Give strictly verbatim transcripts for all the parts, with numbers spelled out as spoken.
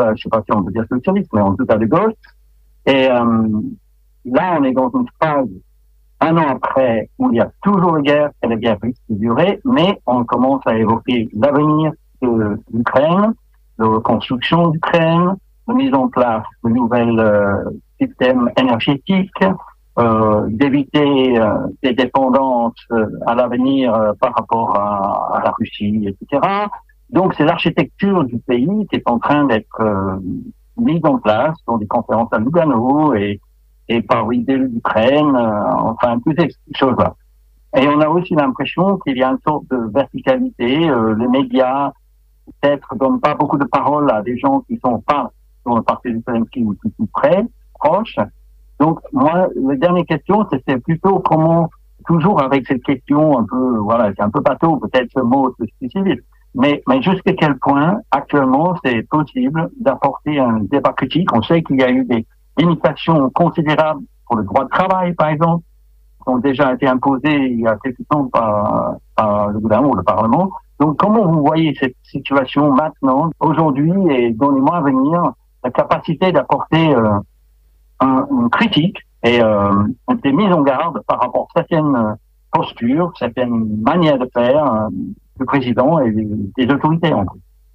je ne sais pas si on peut dire socialiste, mais en tout cas de gauche. Et euh, là, on est dans une phase, un an après, où il y a toujours une guerre, et la guerre risque de durer, mais on commence à évoquer l'avenir de l'Ukraine, de reconstruction d'Ukraine, de mise en place de nouveaux euh, systèmes énergétiques, euh, d'éviter euh, des dépendances euh, à l'avenir euh, par rapport à, à la Russie, et cetera. Donc, c'est l'architecture du pays qui est en train d'être euh, mise en place dans des conférences à Lugano et, et par l'idée de l'Ukraine, euh, enfin, toutes ces choses-là. Et on a aussi l'impression qu'il y a une sorte de verticalité. Euh, les médias, peut-être, donnent pas beaucoup de paroles à des gens qui sont pas dans le parti de Zelensky ou plus près, proches. Donc, moi, la dernière question, c'était plutôt comment, toujours avec cette question un peu, voilà, c'est un peu bateau, peut-être ce mot spécifique, mais, mais jusqu'à quel point, actuellement, c'est possible d'apporter un débat critique. On sait qu'il y a eu des limitations considérables pour le droit de travail, par exemple, qui ont déjà été imposées il y a quelque temps par, par le gouvernement ou le Parlement. Donc, comment vous voyez cette situation maintenant, aujourd'hui et dans les mois à venir, la capacité d'apporter euh, un, une critique et euh, des mises en garde par rapport à certaines postures, certaines manières de faire euh, du président et des, des autorités en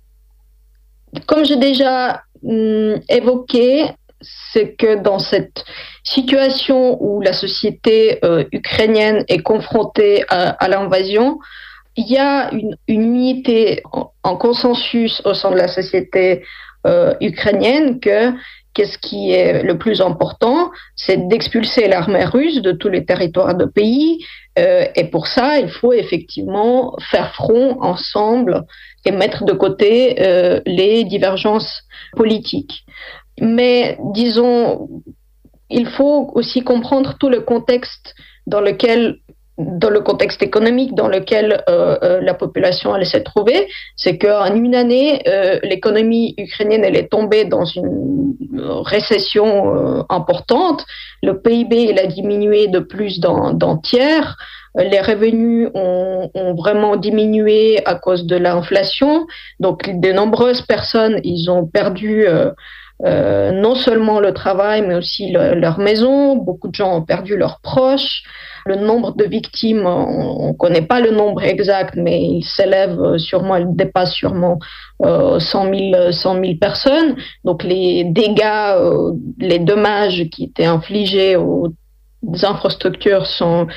fait. Comme j'ai déjà hum, évoqué, c'est que dans cette situation où la société euh, ukrainienne est confrontée à, à l'invasion, il y a une, une unité en, en consensus au sein de la société euh, ukrainienne que qu'est-ce qui est le plus important, c'est d'expulser l'armée russe de tous les territoires du pays. Euh, et pour ça, il faut effectivement faire front ensemble et mettre de côté euh, les divergences politiques. Mais disons, il faut aussi comprendre tout le contexte dans lequel dans le contexte économique dans lequel euh, euh, la population elle s'est trouvée, c'est qu'en une année, euh, l'économie ukrainienne elle est tombée dans une récession euh, importante. Le P I B il a diminué de plus d'un, d'un tiers. Les revenus ont, ont vraiment diminué à cause de l'inflation. Donc, de nombreuses personnes ils ont perdu euh, euh, non seulement le travail, mais aussi le, leur maison. Beaucoup de gens ont perdu leurs proches. Le nombre de victimes, on ne connaît pas le nombre exact, mais il s'élève sûrement, il dépasse sûrement euh, cent mille personnes. Donc les dégâts, euh, les dommages qui étaient infligés aux infrastructures sont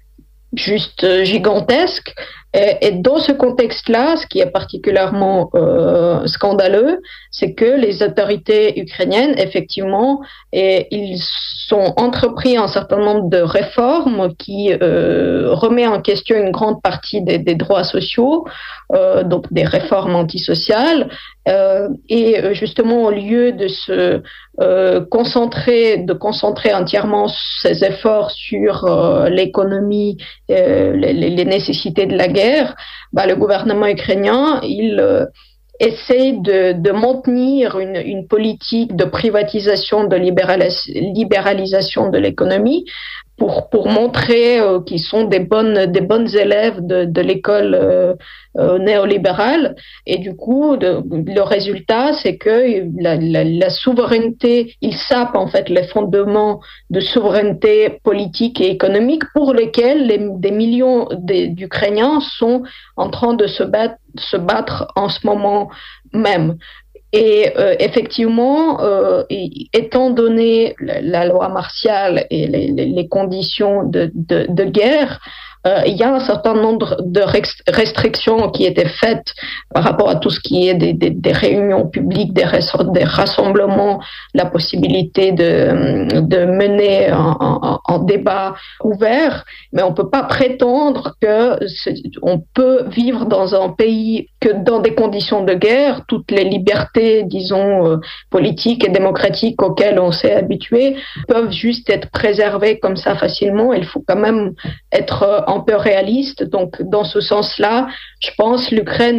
juste gigantesques. Et, et dans ce contexte-là, ce qui est particulièrement euh, scandaleux, c'est que les autorités ukrainiennes, effectivement, et, ils sont entrepris un certain nombre de réformes qui euh, remet en question une grande partie des, des droits sociaux, euh, donc des réformes antisociales. Euh, et justement, au lieu de se euh, concentrer, de concentrer entièrement ses efforts sur euh, l'économie, euh, les, les nécessités de la guerre, bah, le gouvernement ukrainien, il euh, essaie de, de maintenir une, une politique de privatisation, de libéralis- libéralisation de l'économie pour, pour montrer euh, qu'ils sont des bonnes, des bonnes élèves de, de l'école euh, euh, néolibérale. Et du coup, de, le résultat, c'est que la, la, la souveraineté, ils sapent en fait les fondements de souveraineté politique et économique pour lesquels les, des millions d'Ukrainiens sont en train de se battre, se battre en ce moment même. Et euh, effectivement, euh, étant donné la, la loi martiale et les, les conditions de, de, de guerre, euh, il y a un certain nombre de restrictions qui étaient faites par rapport à tout ce qui est des, des, des réunions publiques, des, des rassemblements, la possibilité de, de mener un, un, un débat ouvert. Mais on ne peut pas prétendre qu'on peut vivre dans un pays que dans des conditions de guerre, toutes les libertés, disons, euh, politiques et démocratiques auxquelles on s'est habitué peuvent juste être préservées comme ça facilement. Il faut quand même être un peu réaliste. Donc, dans ce sens-là, je pense que l'Ukraine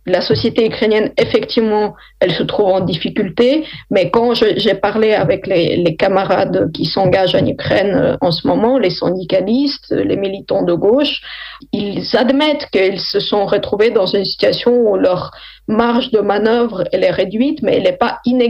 la société ukrainienne, effectivement, elle se trouve en difficulté, mais quand je, j'ai parlé avec les, les camarades qui s'engagent en Ukraine en ce moment, les syndicalistes, les militants de gauche, ils admettent qu'ils se sont retrouvés dans une situation où leur marge de manœuvre elle est réduite, mais elle n'est pas inégale.